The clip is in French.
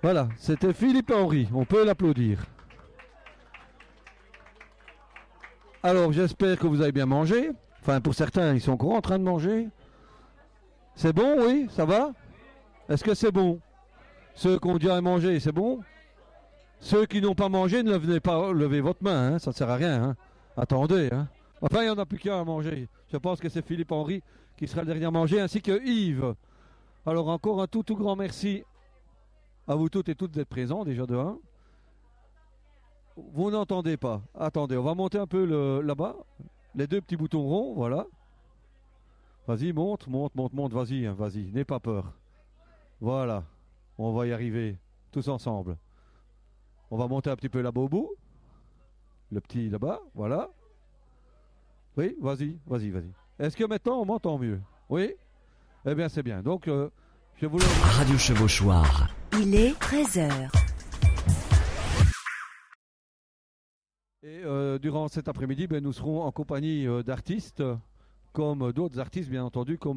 Voilà, c'était Philippe Henry, on peut l'applaudir. Alors j'espère que vous avez bien mangé. Enfin pour certains, ils sont encore en train de manger. C'est bon, oui, ça va? Est-ce que c'est bon? Ceux qui ont déjà mangé, c'est bon? Ceux qui n'ont pas mangé, ne venez pas lever votre main, hein, ça ne sert à rien. Hein. Attendez. Hein. Enfin, il n'y en a plus qu'un à manger. Je pense que c'est Philippe Henry qui sera le dernier à manger, ainsi que Yves. Alors encore un tout grand merci à vous toutes et toutes d'être présents, déjà de 1. Vous n'entendez pas. Attendez, on va monter un peu là-bas. Les 2 petits boutons ronds, voilà. Vas-y, monte, vas-y, hein, vas-y, n'aie pas peur. Voilà, on va y arriver, tous ensemble. On va monter un petit peu là-bas au bout. Le petit là-bas, voilà. Oui, vas-y. Est-ce que maintenant on m'entend mieux? Oui? Eh bien, c'est bien. Donc, je voulais... Radio Chevauchoir. Il est 13h. Et durant cet après-midi, nous serons en compagnie d'artistes, comme d'autres artistes, bien entendu, comme